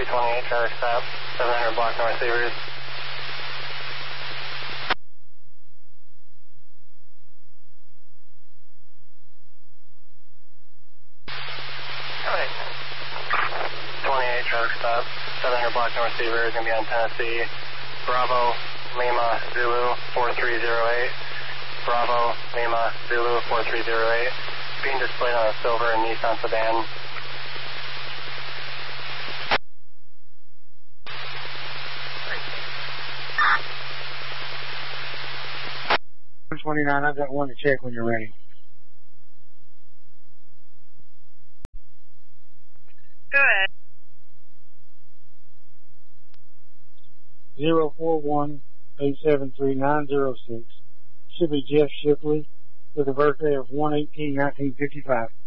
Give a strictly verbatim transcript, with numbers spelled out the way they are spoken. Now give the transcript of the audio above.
three twenty-eight, traffic stop, seven hundred block north Seavers. twenty-eight, traffic stop, seven hundred block north Seavers, going to be on Tennessee. Bravo, Lima, Zulu, four three zero eight. Bravo, Lima, Zulu, four three zero eight. Being displayed on a silver and Nissan sedan. twenty-nine, I've got one to check when you're ready. Go ahead. zero four one eight seven three nine zero six. Should be Jeff Shipley with a birthday of one eighteen nineteen fifty-five.